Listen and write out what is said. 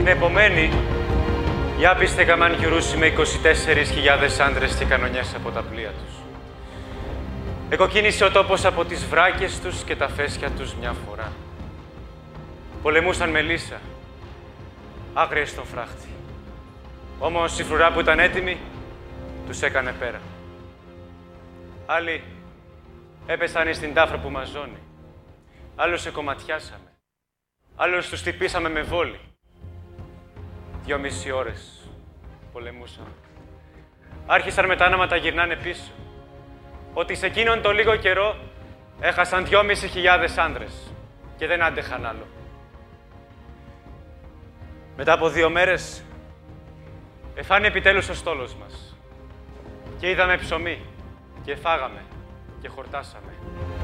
Την επομένη, οι άπιστοι έκαναν γιουρούσι με 24.000 άντρες και κανονιές από τα πλοία τους. Εκοκίνησε ο τόπος από τις βράκες τους και τα φέσκια τους μια φορά. Πολεμούσαν με λύσα, άγριες στον φράχτη. Όμως η φρουρά που ήταν έτοιμη, τους έκανε πέρα. Άλλοι έπεσαν στην τάφρα που μαζώνει. Άλλους εκομματιάσαμε. Άλλους τους χτυπήσαμε με βόλη. 2,5 ώρες πολεμούσαμε. Άρχισαν μετά να ματαγυρνάνε πίσω. Ότι σε εκείνον το λίγο καιρό έχασαν 2.500 άντρες και δεν άντεχαν άλλο. Μετά από 2 μέρες εφάνει επιτέλους ο στόλος μας και είδαμε ψωμί και φάγαμε και χορτάσαμε.